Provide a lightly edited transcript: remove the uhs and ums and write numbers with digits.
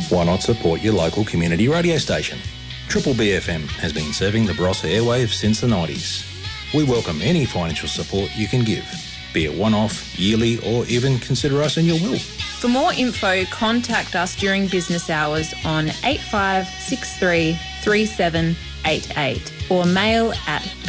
Why not support your local community radio station? Triple BFM has been serving the Barossa airwaves since the 90s. We welcome any financial support you can give, be it one-off, yearly, or even consider us in your will. For more info, contact us during business hours on 8563 3788 or mail at